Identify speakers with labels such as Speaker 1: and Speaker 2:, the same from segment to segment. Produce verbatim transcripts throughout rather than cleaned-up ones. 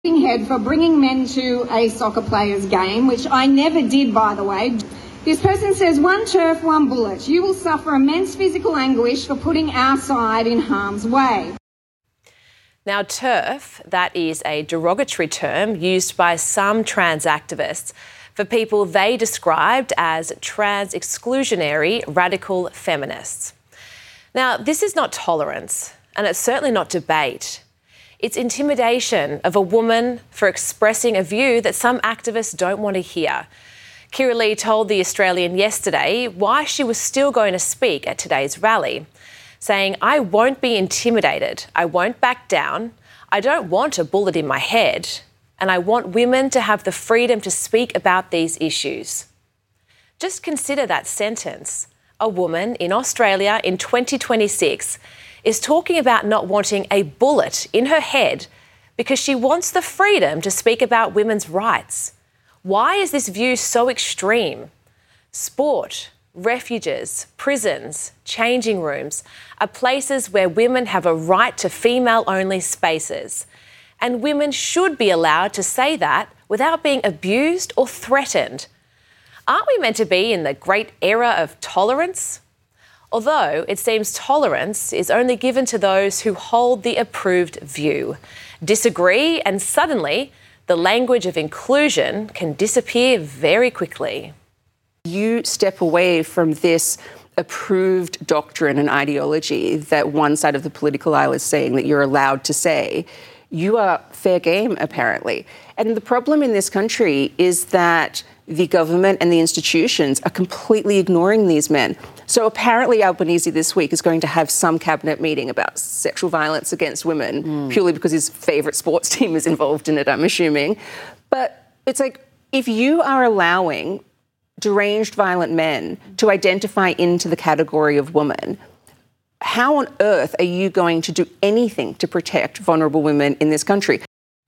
Speaker 1: head for bringing men to a soccer player's game, which I never did, by the way. This person says, one turf, one bullet. You will suffer immense physical anguish for putting our side in harm's way.
Speaker 2: Now, TERF, that is a derogatory term used by some trans activists for people they described as trans-exclusionary radical feminists. Now, this is not tolerance, and it's certainly not debate. It's intimidation of a woman for expressing a view that some activists don't want to hear. Kirralie told The Australian yesterday why she was still going to speak at today's rally, saying, I won't be intimidated, I won't back down, I don't want a bullet in my head, and I want women to have the freedom to speak about these issues. Just consider that sentence. A woman in Australia in twenty twenty-six is talking about not wanting a bullet in her head because she wants the freedom to speak about women's rights. Why is this view so extreme? Sport, refuges, prisons, changing rooms are places where women have a right to female-only spaces. And women should be allowed to say that without being abused or threatened. Aren't we meant to be in the great era of tolerance? Although it seems tolerance is only given to those who hold the approved view. Disagree, and suddenly the language of inclusion can disappear very quickly.
Speaker 3: You step away from this approved doctrine and ideology that one side of the political aisle is saying that you're allowed to say, you are fair game, apparently. And the problem in this country is that the government and the institutions are completely ignoring these men. So apparently Albanese this week is going to have some cabinet meeting about sexual violence against women, mm. purely because his favourite sports team is involved in it, I'm assuming. But it's like, if you are allowing deranged violent men to identify into the category of woman, how on earth are you going to do anything to protect vulnerable women in this country?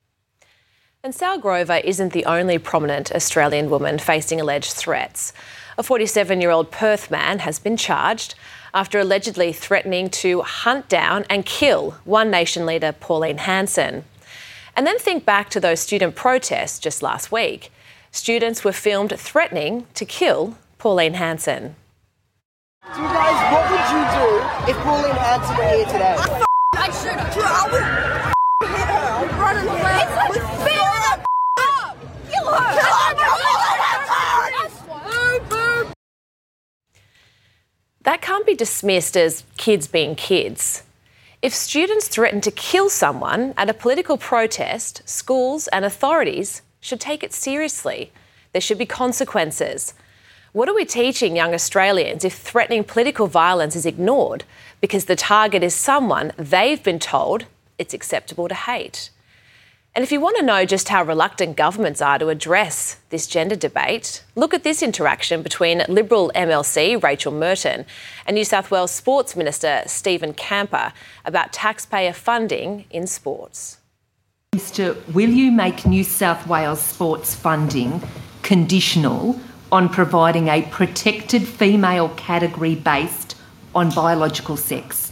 Speaker 2: And Sal Grover isn't the only prominent Australian woman facing alleged threats. A forty-seven-year-old Perth man has been charged after allegedly threatening to hunt down and kill One Nation leader Pauline Hanson. And then think back to those student protests just last week. Students were filmed threatening to kill Pauline Hanson.
Speaker 4: So you guys, what would you do if Pauline Hanson were here today?
Speaker 5: I f- I'd shoot her. Dude, I would f- hit her. I'm running away. It's like, beat her the f- up. Kill her. Kill her. Kill her.
Speaker 2: That can't be dismissed as kids being kids. If students threaten to kill someone at a political protest, schools and authorities should take it seriously. There should be consequences. What are we teaching young Australians if threatening political violence is ignored because the target is someone they've been told it's acceptable to hate? And if you want to know just how reluctant governments are to address this gender debate, look at this interaction between Liberal M L C Rachel Merton and New South Wales Sports Minister Stephen Camper about taxpayer funding in sports.
Speaker 6: Minister, will you make New South Wales sports funding conditional on providing a protected female category based on biological sex?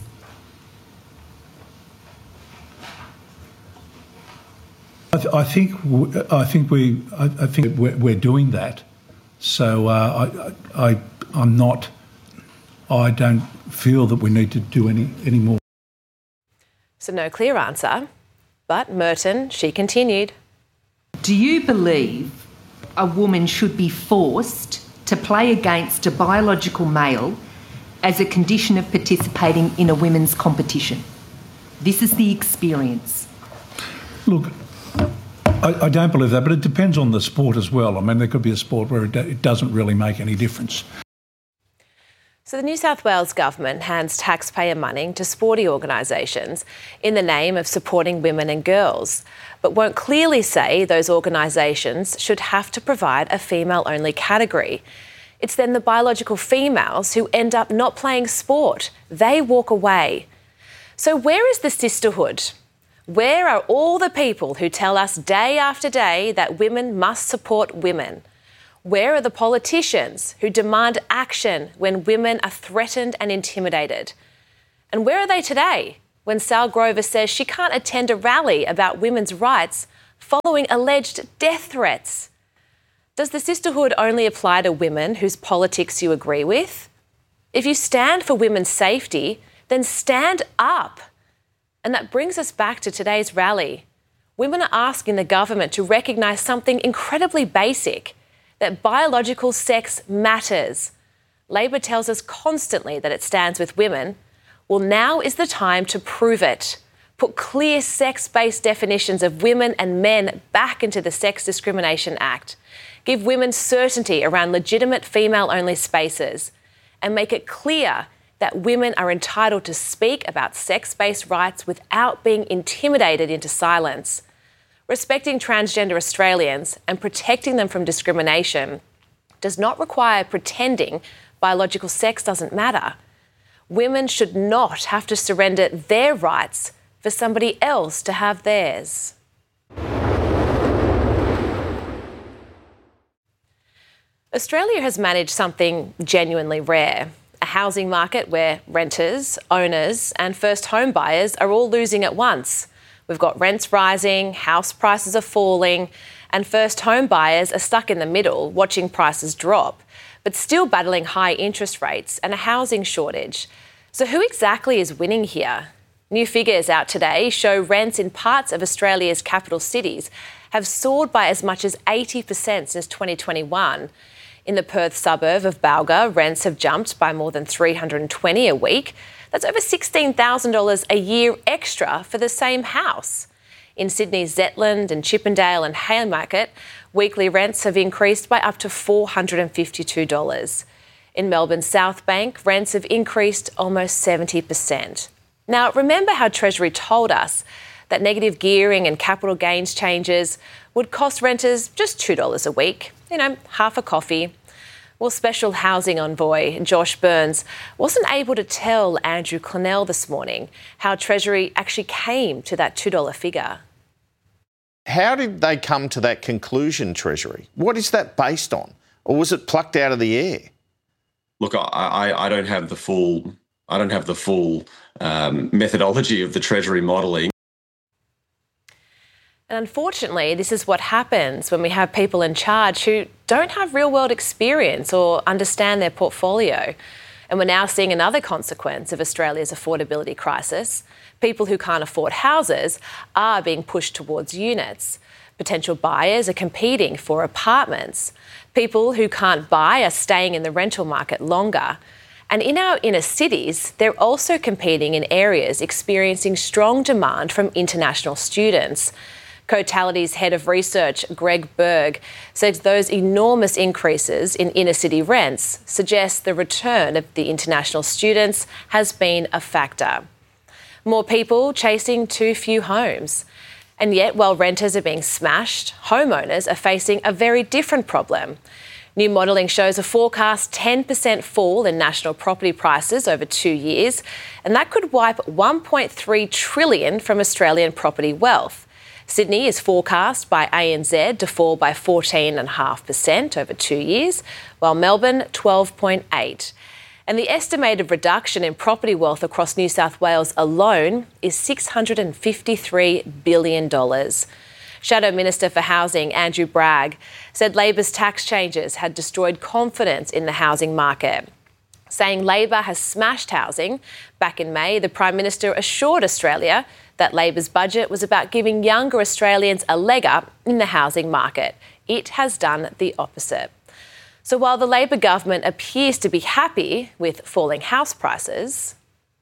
Speaker 7: I, th- I think w- I think we I, I think we're, we're doing that. So uh, I, I I'm not. I don't feel that we need to do any any more.
Speaker 2: So no clear answer, but Merton, she continued.
Speaker 6: Do you believe a woman should be forced to play against a biological male as a condition of participating in a women's competition? This is the experience.
Speaker 7: Look, I, I don't believe that, but it depends on the sport as well. I mean, there could be a sport where it, do, it doesn't really make any difference.
Speaker 2: So the New South Wales government hands taxpayer money to sporting organisations in the name of supporting women and girls, but won't clearly say those organisations should have to provide a female-only category. It's then the biological females who end up not playing sport. They walk away. So where is the sisterhood? Where are all the people who tell us day after day that women must support women? Where are the politicians who demand action when women are threatened and intimidated? And where are they today when Sal Grover says she can't attend a rally about women's rights following alleged death threats. Does the sisterhood only apply to women whose politics you agree with? If you stand for women's safety, then stand up. And that brings us back to today's rally. Women are asking the government to recognise something incredibly basic, that biological sex matters. Labor tells us constantly that it stands with women. Well, now is the time to prove it. Put clear sex-based definitions of women and men back into the Sex Discrimination Act. Give women certainty around legitimate female-only spaces. And make it clear that women are entitled to speak about sex-based rights without being intimidated into silence. Respecting transgender Australians and protecting them from discrimination does not require pretending biological sex doesn't matter. Women should not have to surrender their rights for somebody else to have theirs. Australia has managed something genuinely rare. A housing market where renters, owners and first home buyers are all losing at once. We've got rents rising, house prices are falling, and first home buyers are stuck in the middle, watching prices drop, but still battling high interest rates and a housing shortage. So who exactly is winning here? New figures out today show rents in parts of Australia's capital cities have soared by as much as eighty percent since twenty twenty-one. In the Perth suburb of Balga, rents have jumped by more than three hundred twenty dollars a week. That's over sixteen thousand dollars a year extra for the same house. In Sydney's Zetland and Chippendale and Haymarket, weekly rents have increased by up to four hundred fifty-two dollars. In Melbourne's South Bank, rents have increased almost seventy percent. Now, remember how Treasury told us that negative gearing and capital gains changes would cost renters just two dollars a week, you know, half a coffee. Well, Special Housing Envoy Josh Burns wasn't able to tell Andrew Clennell this morning how Treasury actually came to that two dollars figure.
Speaker 8: How did they come to that conclusion, Treasury? What is that based on? Or was it plucked out of the air?
Speaker 9: Look, I, I, I don't have the full, I don't have the full um, methodology of the Treasury modelling.
Speaker 2: And unfortunately, this is what happens when we have people in charge who don't have real-world experience or understand their portfolio. And we're now seeing another consequence of Australia's affordability crisis. People who can't afford houses are being pushed towards units. Potential buyers are competing for apartments. People who can't buy are staying in the rental market longer. And in our inner cities, they're also competing in areas experiencing strong demand from international students. Cotality's head of research, Greg Berg, says those enormous increases in inner city rents suggest the return of the international students has been a factor. More people chasing too few homes. And yet, while renters are being smashed, homeowners are facing a very different problem. New modelling shows a forecast ten percent fall in national property prices over two years, and that could wipe one point three trillion dollars from Australian property wealth. Sydney is forecast by A N Z to fall by fourteen point five percent over two years, while Melbourne twelve point eight. And the estimated reduction in property wealth across New South Wales alone is six hundred fifty-three billion dollars. Shadow Minister for Housing, Andrew Bragg, said Labor's tax changes had destroyed confidence in the housing market. Saying Labor has smashed housing, back in May, the Prime Minister assured Australia that Labor's budget was about giving younger Australians a leg up in the housing market. It has done the opposite. So while the Labor government appears to be happy with falling house prices...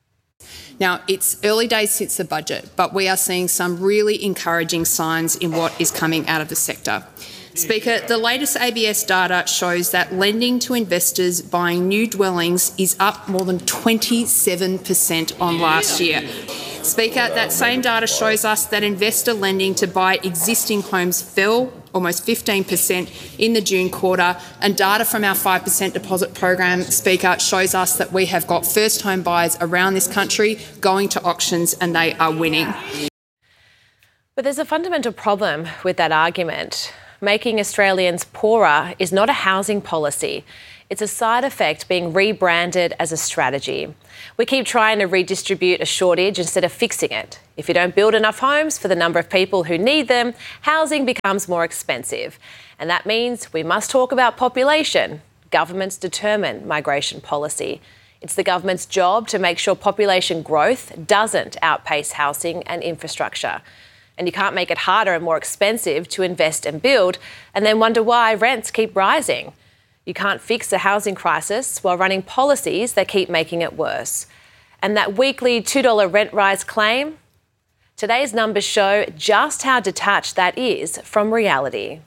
Speaker 10: Now, it's early days since the budget, but we are seeing some really encouraging signs in what is coming out of the sector. Speaker, the latest A B S data shows that lending to investors buying new dwellings is up more than twenty-seven percent on last year. Speaker, that same data shows us that investor lending to buy existing homes fell almost fifteen percent in the June quarter, and data from our five percent deposit program, Speaker, shows us that we have got first home buyers around this country going to auctions and they are winning.
Speaker 2: But there's a fundamental problem with that argument. making Australians poorer is not a housing policy. It's a side effect being rebranded as a strategy. We keep trying to redistribute a shortage instead of fixing it. If you don't build enough homes for the number of people who need them, housing becomes more expensive. And that means we must talk about population. Governments determine migration policy. It's the government's job to make sure population growth doesn't outpace housing and infrastructure. And you can't make it harder and more expensive to invest and build and then wonder why rents keep rising. You can't fix the housing crisis while running policies that keep making it worse. And that weekly two dollars rent rise claim? Today's numbers show just how detached that is from reality.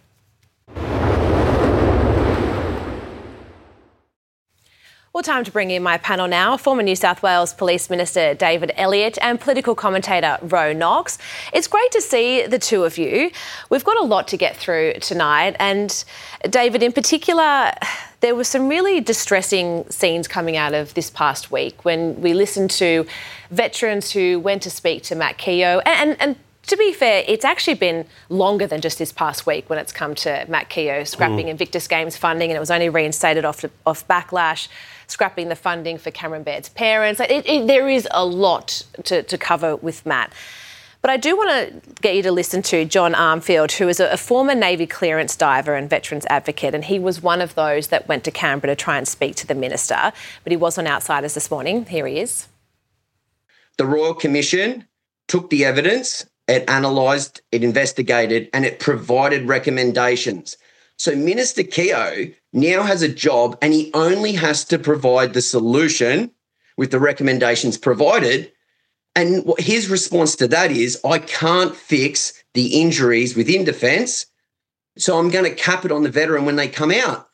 Speaker 2: Well, time to bring in my panel now. Former New South Wales Police Minister David Elliott and political commentator Ro Knox. It's great to see the two of you. We've got a lot to get through tonight. And David, in particular, there were some really distressing scenes coming out of this past week when we listened to veterans who went to speak to Matt Keogh. And, and to be fair, it's actually been longer than just this past week when it's come to Matt Keogh scrapping mm. Invictus Games funding, and it was only reinstated off, off backlash, scrapping the funding for Cameron Baird's parents. It, it, there is a lot to, to cover with Matt. But I do want to get you to listen to John Armfield, who is a, a former Navy clearance diver and veterans advocate, and he was one of those that went to Canberra to try and speak to the minister. But he was on Outsiders this morning. Here he is.
Speaker 11: The Royal Commission took the evidence, it analysed, it investigated, and it provided recommendations. So Minister Keogh now has a job and he only has to provide the solution with the recommendations provided. And what his response to that is, I can't fix the injuries within defence, so I'm going to cap it on the veteran when they come out.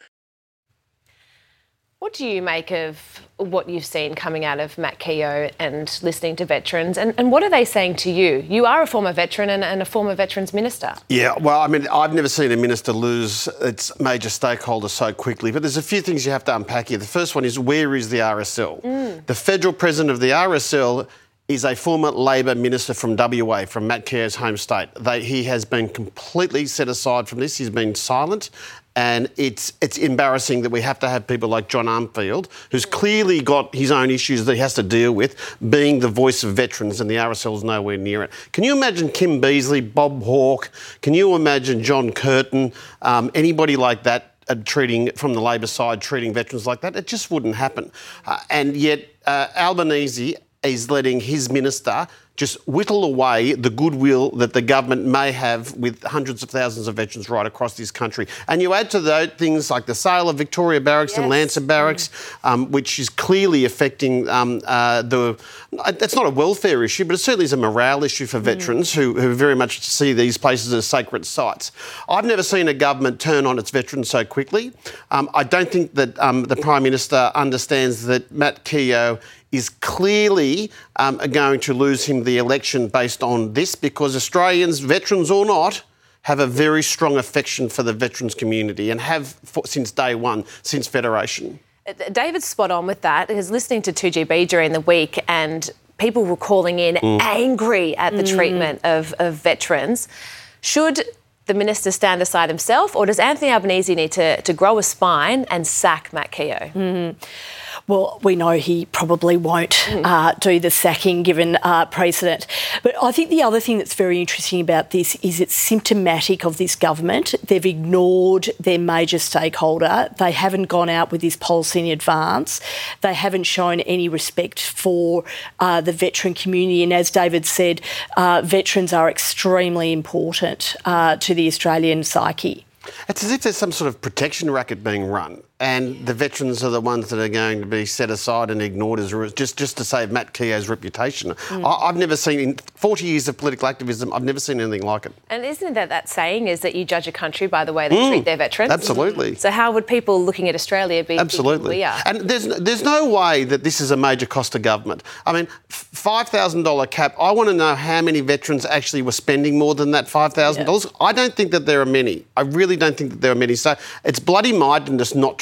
Speaker 2: What do you make of what you've seen coming out of Matt Keogh and listening to veterans? And, and what are they saying to you? You are a former veteran and, and a former veterans minister.
Speaker 12: Yeah, well, I mean, I've never seen a minister lose its major stakeholder so quickly, but there's a few things you have to unpack here. The first one is, where is the R S L? Mm. The federal president of the R S L is a former Labor minister from W A, from Matt Keogh's home state. They, he has been completely set aside from this. He's been silent. And it's it's embarrassing that we have to have people like John Armfield, who's clearly got his own issues that he has to deal with, being the voice of veterans, and the R S L's nowhere near it. Can you imagine Kim Beazley, Bob Hawke? Can you imagine John Curtin, um, anybody like that uh, treating, from the Labor side, treating veterans like that? It just wouldn't happen. Uh, and yet uh, Albanese is letting his minister just whittle away the goodwill that the government may have with hundreds of thousands of veterans right across this country. And you add to those things like the sale of Victoria Barracks yes. and Lancer Barracks, mm. um, which is clearly affecting um, uh, the... That's not a welfare issue, but it certainly is a morale issue for veterans mm. who, who very much see these places as sacred sites. I've never seen a government turn on its veterans so quickly. Um, I don't think that um, the Prime Minister understands that Matt Keogh is clearly um, going to lose him the election based on this, because Australians, veterans or not, have a very strong affection for the veterans community and have for, since day one, since Federation.
Speaker 2: David's spot on with that. He was listening to two G B during the week and people were calling in mm. angry at the mm. treatment of, of veterans. Should the minister stand aside himself, or does Anthony Albanese need to, to grow a spine and sack Matt Keogh?
Speaker 13: Mm. Well, we know he probably won't mm. uh, do the sacking given uh, precedent. But I think the other thing that's very interesting about this is it's symptomatic of this government. They've ignored their major stakeholder. They haven't gone out with this policy in advance. They haven't shown any respect for uh, the veteran community. And as David said, uh, veterans are extremely important uh, to the Australian psyche.
Speaker 12: It's as if there's some sort of protection racket being run, and the veterans are the ones that are going to be set aside and ignored as just, just to save Matt Keogh's reputation. Mm. I, I've never seen, in forty years of political activism, I've never seen anything like it.
Speaker 2: And isn't that that saying is that you judge a country by the way they mm. treat their veterans?
Speaker 12: Absolutely.
Speaker 2: So how would people looking at Australia be
Speaker 12: Absolutely.
Speaker 2: we are?
Speaker 12: And there's, there's no way that this is a major cost to government. I mean, five thousand dollars cap, I want to know how many veterans actually were spending more than that five thousand dollars. Yeah. I don't think that there are many. I really don't think that there are many. So it's bloody mindedness not to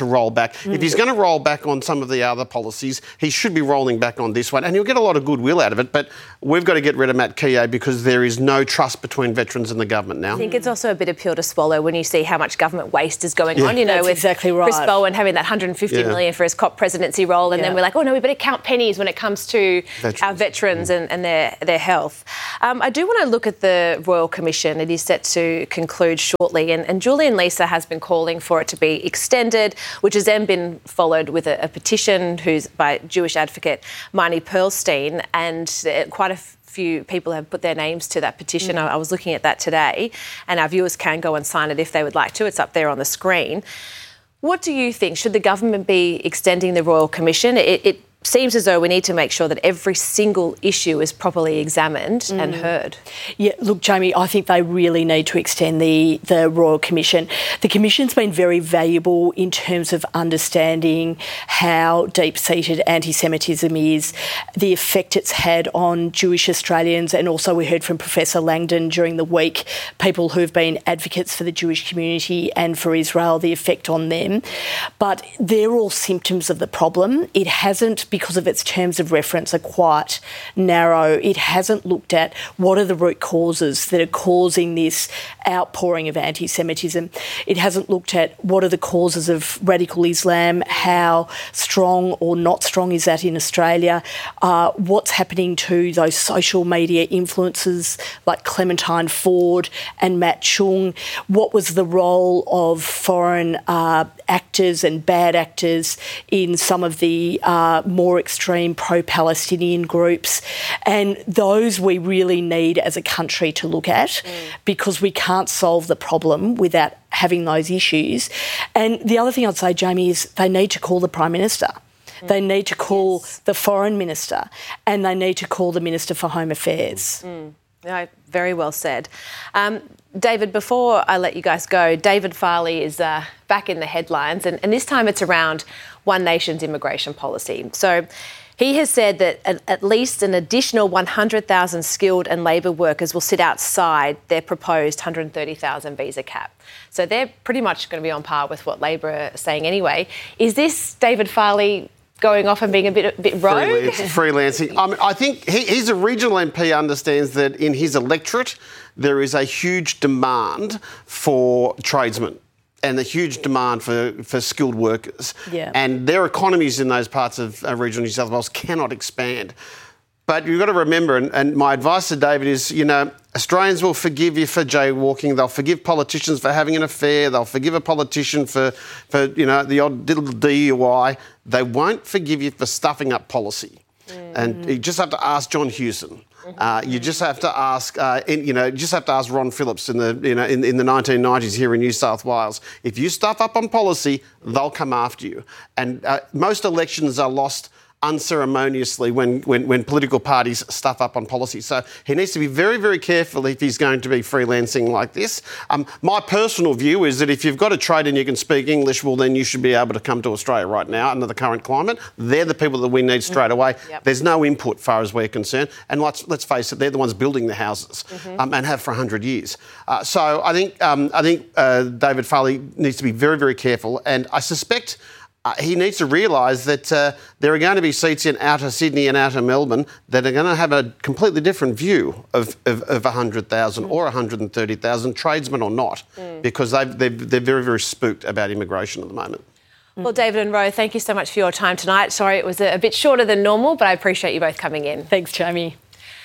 Speaker 12: roll back. Mm. If he's going to roll back on some of the other policies, he should be rolling back on this one, and he'll get a lot of goodwill out of it. But we've got to get rid of Matt Keogh because there is no trust between veterans and the government now.
Speaker 2: I think it's also a bit of pill to swallow when you see how much government waste is going yeah. on. You know,
Speaker 13: That's
Speaker 2: with
Speaker 13: exactly right.
Speaker 2: Chris Bowen having that one hundred fifty yeah. million for his COP presidency role, and yeah. then we're like, oh no, we better count pennies when it comes to veterans. our veterans mm. and, and their their health. Um, I do want to look at the Royal Commission. It is set to conclude shortly, and, and Julian Leeser has been calling for it to be extended, which has then been followed with a, a petition who's by Jewish advocate Marnie Pearlstein, and quite a few people have put their names to that petition. Mm. I, I was looking at that today, and our viewers can go and sign it if they would like to. It's up there on the screen. What do you think? Should the government be extending the Royal Commission? It, it seems as though we need to make sure that every single issue is properly examined mm. and heard.
Speaker 13: Yeah, look, Jamie, I think they really need to extend the, the Royal Commission. The Commission's been very valuable in terms of understanding how deep-seated anti-Semitism is, the effect it's had on Jewish Australians, and also we heard from Professor Langdon during the week, people who've been advocates for the Jewish community and for Israel, the effect on them. But they're all symptoms of the problem. It hasn't, because of its terms of reference are quite narrow, it hasn't looked at what are the root causes that are causing this outpouring of anti-Semitism. It hasn't looked at what are the causes of radical Islam, how strong or not strong is that in Australia, uh, what's happening to those social media influencers like Clementine Ford and Matt Chung, what was the role of foreign uh, actors and bad actors in some of the uh, more extreme pro-Palestinian groups, and those we really need as a country to look at mm. because we can't solve the problem without having those issues. And the other thing I'd say, Jamie, is they need to call the Prime Minister. Mm. They need to call yes. the Foreign Minister, and they need to call the Minister for Home Affairs.
Speaker 2: Mm. No, very well said. Um, David, before I let you guys go, David Farley is uh, back in the headlines, and, and this time it's around One Nation's immigration policy. So he has said that at, at least an additional one hundred thousand skilled and labour workers will sit outside their proposed one hundred thirty thousand visa cap. So they're pretty much going to be on par with what Labor are saying anyway. Is this David Farley going off and being a bit, a bit rogue?
Speaker 12: Freelancing. I mean, I think he, he's a regional M P, understands that in his electorate there is a huge demand for tradesmen and a huge demand for, for skilled workers.
Speaker 13: Yeah.
Speaker 12: And their economies in those parts of uh, regional New South Wales cannot expand. But you've got to remember, and, and my advice to David is, you know, Australians will forgive you for jaywalking. They'll forgive politicians for having an affair. They'll forgive a politician for, for you know, the odd little D U I. They won't forgive you for stuffing up policy. Mm. And you just have to ask John Hewson. Uh, you just have to ask, uh, in, you know, you just have to ask Ron Phillips in the, you know, in, in the nineteen nineties here in New South Wales. If you stuff up on policy, they'll come after you. And uh, most elections are lost unceremoniously when, when, when political parties stuff up on policy. So he needs to be very, very careful if he's going to be freelancing like this. Um, my personal view is that if you've got a trade and you can speak English, well, then you should be able to come to Australia right now under the current climate. They're the people that we need straight away. Yep. There's no input far as we're concerned. And let's, let's face it, they're the ones building the houses mm-hmm. um, and have for one hundred years. Uh, so I think, um, I think uh, David Farley needs to be very, very careful. And I suspect Uh, he needs to realise that uh, there are going to be seats in outer Sydney and outer Melbourne that are going to have a completely different view of, of, of one hundred thousand mm. or one hundred thirty thousand, tradesmen or not, mm. because they've, they're, they're very, very spooked about immigration at the moment.
Speaker 2: Well, David and Ro, thank you so much for your time tonight. Sorry it was a, a bit shorter than normal, but I appreciate you both coming in.
Speaker 13: Thanks, Jamie.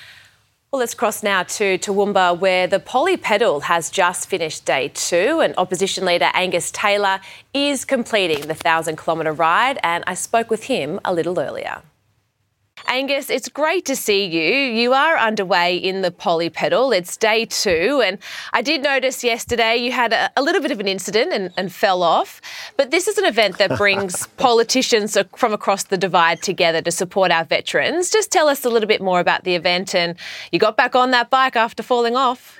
Speaker 2: Well, let's cross now to Toowoomba, where the Polly Pedal has just finished day two, and opposition leader Angus Taylor is completing the thousand kilometre ride, and I spoke with him a little earlier. Angus, it's great to see you. You are underway in the Polly Pedal. It's day two, and I did notice yesterday you had a, a little bit of an incident and, and fell off. But this is an event that brings politicians from across the divide together to support our veterans. Just tell us a little bit more about the event, and you got back on that bike after falling off.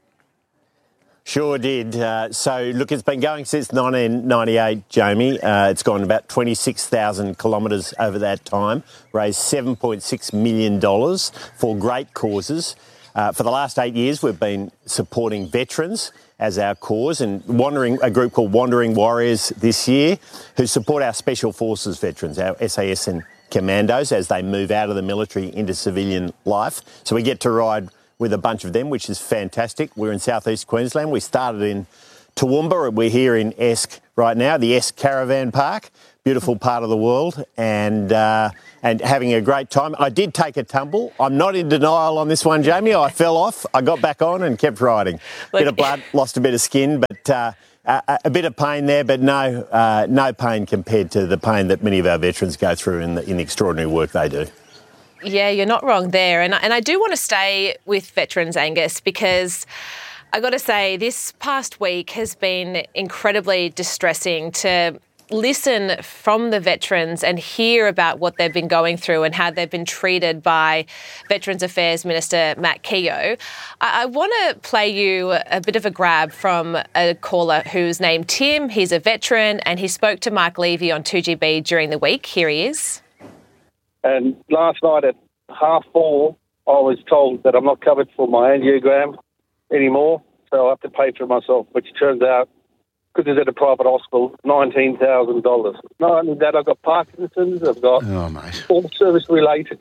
Speaker 14: Sure did. Uh, so, look, it's been going since nineteen ninety-eight, Jamie. Uh, it's gone about twenty-six thousand kilometres over that time, raised seven point six million dollars for great causes. Uh, for the last eight years, we've been supporting veterans as our cause, and wandering a group called Wandering Warriors this year, who support our Special Forces veterans, our S A S and commandos, as they move out of the military into civilian life. So we get to ride with a bunch of them, which is fantastic. We're in southeast Queensland. We started in Toowoomba. We're here in Esk right now, the Esk Caravan Park. Beautiful part of the world, and uh, and having a great time. I did take a tumble. I'm not in denial on this one, Jamie. I fell off. I got back on and kept riding. Look, bit of blood, lost a bit of skin, but uh, a, a bit of pain there, but no uh, no pain compared to the pain that many of our veterans go through in the, in the extraordinary work they do.
Speaker 2: Yeah, you're not wrong there. And, and I do want to stay with veterans, Angus, because I got to say this past week has been incredibly distressing to listen from the veterans and hear about what they've been going through and how they've been treated by Veterans Affairs Minister Matt Keogh. I, I want to play you a bit of a grab from a caller who's named Tim. He's a veteran and he spoke to Mike Levy on two G B during the week. Here he is.
Speaker 15: And last night at half four, I was told that I'm not covered for my angiogram anymore, so I have to pay for it myself, which turns out, because it's at a private hospital, nineteen thousand dollars. Not only that, I've got Parkinson's, I've got
Speaker 8: oh, mate.
Speaker 15: all service-related.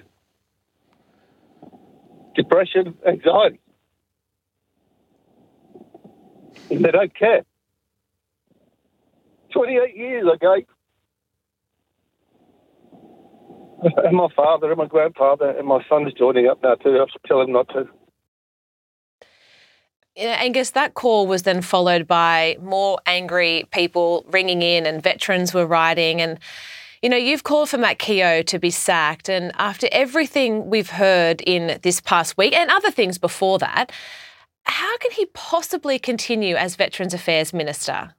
Speaker 15: Depression, anxiety. And they don't care. twenty-eight years I gave. And my father and my grandfather and my son's joining up now too. I have to tell him not to.
Speaker 2: Angus, that call was then followed by more angry people ringing in and veterans were writing. And, you know, you've called for Matt Keogh to be sacked. And after everything we've heard in this past week and other things before that, how can he possibly continue as Veterans Affairs Minister?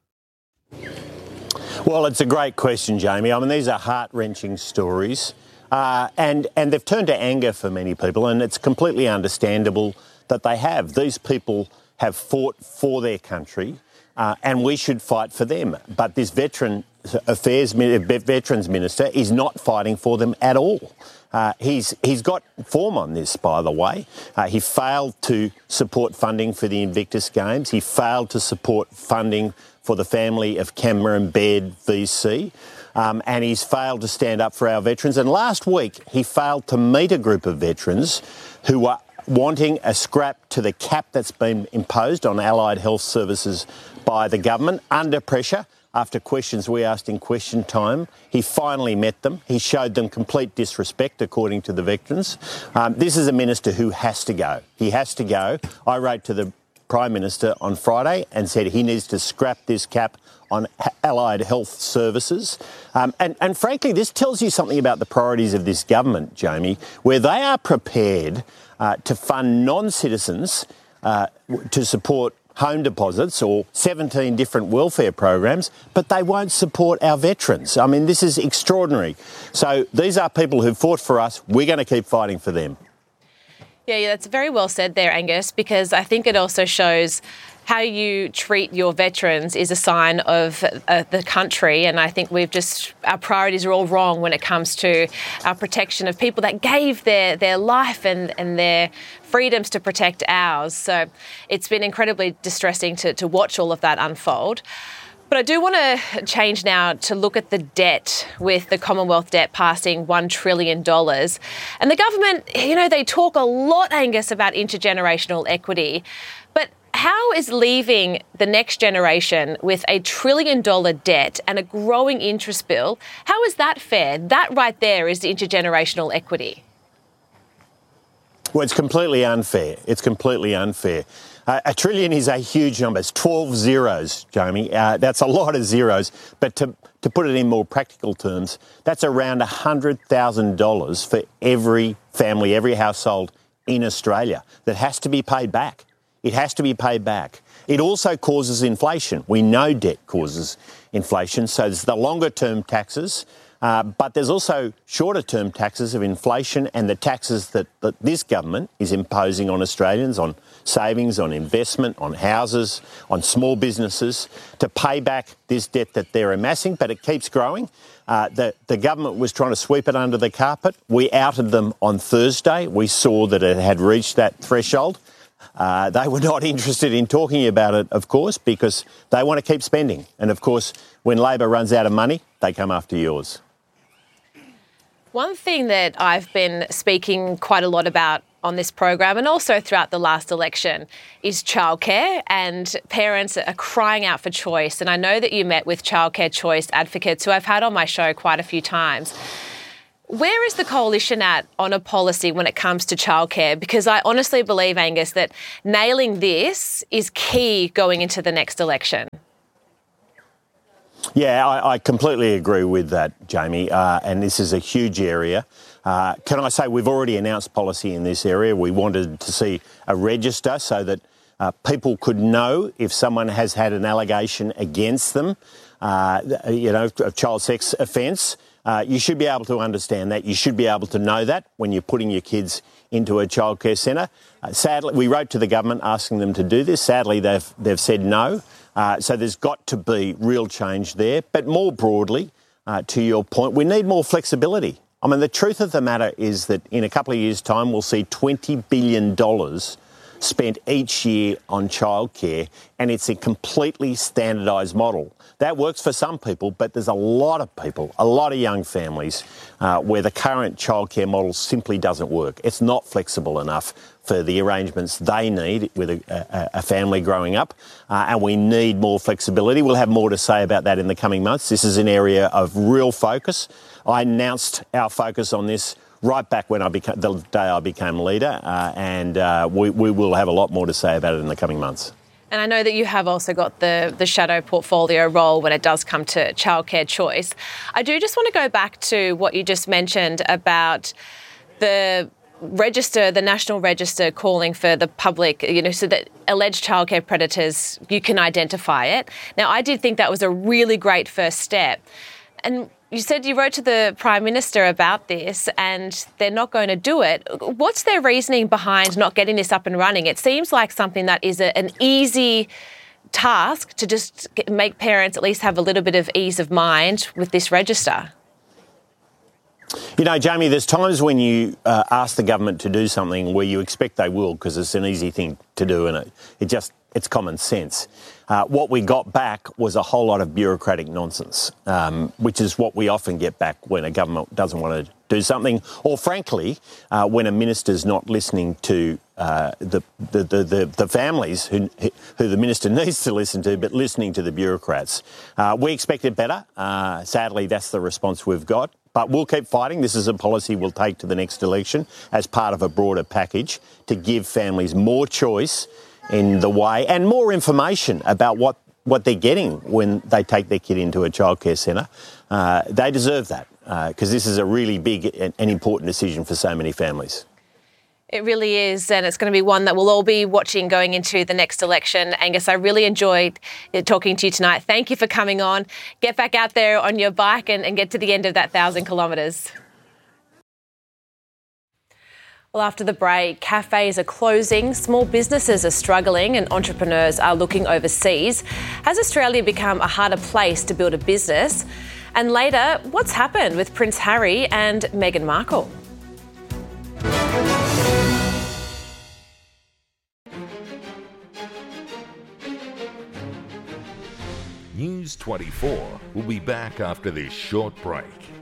Speaker 14: Well, it's a great question, Jamie. I mean, these are heart-wrenching stories. Uh, and, and they've turned to anger for many people, and it's completely understandable that they have. These people have fought for their country, uh, and we should fight for them. But this Veteran Affairs Veterans Minister is not fighting for them at all. Uh, he's he's got form on this, by the way. Uh, he failed to support funding for the Invictus Games. He failed to support funding for the family of Cameron Baird V C. Um, and he's failed to stand up for our veterans. And last week, he failed to meet a group of veterans who were wanting a scrap to the cap that's been imposed on allied health services by the government under pressure. After questions we asked in question time, he finally met them. He showed them complete disrespect, according to the veterans. Um, this is a minister who has to go. He has to go. I wrote to the Prime Minister on Friday and said he needs to scrap this cap on allied health services. Um, and, and frankly, this tells you something about the priorities of this government, Jamie, where they are prepared uh, to fund non-citizens uh, to support home deposits or seventeen different welfare programs, but they won't support our veterans. I mean, this is extraordinary. So these are people who fought for us. We're going to keep fighting for them.
Speaker 2: Yeah, yeah, that's very well said there, Angus, because I think it also shows how you treat your veterans is a sign of uh, the country. And I think we've just, our priorities are all wrong when it comes to our protection of people that gave their, their life and, and their freedoms to protect ours. So it's been incredibly distressing to, to watch all of that unfold. But I do want to change now to look at the debt, with the Commonwealth debt passing one trillion dollars. And the government, you know, they talk a lot, Angus, about intergenerational equity. But how is leaving the next generation with a trillion dollar debt and a growing interest bill, how is that fair? That right there is the intergenerational equity.
Speaker 14: Well, it's completely unfair. It's completely unfair. Uh, a trillion is a huge number. It's twelve zeros, Jamie. Uh, that's a lot of zeros. But to, to put it in more practical terms, that's around one hundred thousand dollars for every family, every household in Australia that has to be paid back. It has to be paid back. It also causes inflation. We know debt causes inflation, so there's the longer-term taxes, uh, but there's also shorter-term taxes of inflation and the taxes that, that this government is imposing on Australians, on savings, on investment, on houses, on small businesses, to pay back this debt that they're amassing, but it keeps growing. Uh, the, the government was trying to sweep it under the carpet. We outed them on Thursday. We saw that it had reached that threshold. Uh, they were not interested in talking about it, of course, because they want to keep spending. And, of course, when Labor runs out of money, they come after yours.
Speaker 2: One thing that I've been speaking quite a lot about on this program and also throughout the last election is childcare, and parents are crying out for choice. And I know that you met with childcare choice advocates who I've had on my show quite a few times. Where is the coalition at on a policy when it comes to childcare? Because I honestly believe, Angus, that nailing this is key going into the next election.
Speaker 14: Yeah, I, I completely agree with that, Jamie, uh, and this is a huge area. Uh, can I say we've already announced policy in this area. We wanted to see a register so that uh, people could know if someone has had an allegation against them, uh, you know, of child sex offence. Uh, you should be able to understand that. You should be able to know that when you're putting your kids into a childcare centre. Uh, sadly, we wrote to the government asking them to do this. Sadly, they've they've said no. Uh, so there's got to be real change there. But more broadly, uh, to your point, we need more flexibility. I mean, the truth of the matter is that in a couple of years' time, we'll see twenty billion dollars spent each year on childcare, and it's a completely standardised model. That works for some people, but there's a lot of people, a lot of young families, uh, where the current childcare model simply doesn't work. It's not flexible enough for the arrangements they need with a, a, a family growing up, uh, and we need more flexibility. We'll have more to say about that in the coming months. This is an area of real focus. I announced our focus on this right back when I became, the day I became leader, uh, and uh, we, we will have a lot more to say about it in the coming months.
Speaker 2: And I know that you have also got the, the shadow portfolio role when it does come to childcare choice. I do just want to go back to what you just mentioned about the register, the National Register calling for the public, you know, so that alleged childcare predators, you can identify it. Now, I did think that was a really great first step. And you said you wrote to the Prime Minister about this and they're not going to do it. What's their reasoning behind not getting this up and running? It seems like something that is a, an easy task to just make parents at least have a little bit of ease of mind with this register.
Speaker 14: You know, Jamie, there's times when you uh, ask the government to do something where you expect they will because it's an easy thing to do and it, it just, it's common sense. Uh, what we got back was a whole lot of bureaucratic nonsense, um, which is what we often get back when a government doesn't want to do something, or frankly, uh, when a minister's not listening to uh, the, the, the, the, the families who, who the minister needs to listen to, but listening to the bureaucrats. Uh, we expected better. Uh, sadly, that's the response we've got. But we'll keep fighting. This is a policy we'll take to the next election as part of a broader package to give families more choice in the way and more information about what, what they're getting when they take their kid into a childcare centre. Uh, they deserve that because uh, this is a really big and, and important decision for so many families.
Speaker 2: It really is, and it's going to be one that we'll all be watching going into the next election. Angus, I really enjoyed talking to you tonight. Thank you for coming on. Get back out there on your bike and, and get to the end of that thousand kilometres. Well, after the break, cafes are closing, small businesses are struggling and entrepreneurs are looking overseas. Has Australia become a harder place to build a business? And later, what's happened with Prince Harry and Meghan Markle?
Speaker 16: News twenty-four will be back after this short break.